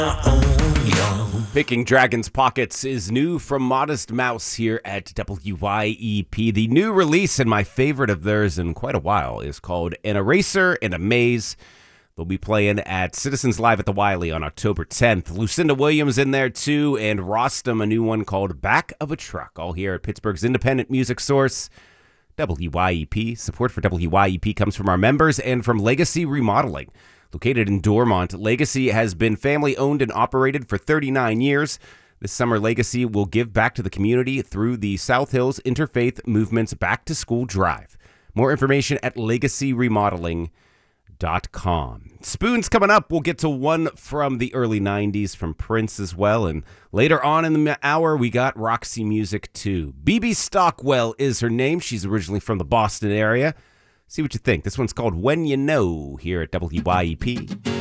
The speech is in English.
Picking Dragon's Pockets is new from Modest Mouse here at WYEP. The new release, and my favorite of theirs in quite a while, is called An Eraser and a Maze. They'll be playing at Citizens Live at the Wiley on October 10th. Lucinda Williams in there too, and Rostam, a new one called Back of a Truck, all here at Pittsburgh's independent music source, WYEP. Support for WYEP comes from our members and from Legacy Remodeling. Located in Dormont, Legacy has been family-owned and operated for 39 years. This summer, Legacy will give back to the community through the South Hills Interfaith Movement's Back to School Drive. More information at legacyremodeling.com. Spoons coming up. We'll get to one from the early 90s from Prince as well. And later on in the hour, we got Roxy music too. BB Stockwell is her name. She's originally from the Boston area. See what you think. This one's called When You Know here at WYEP.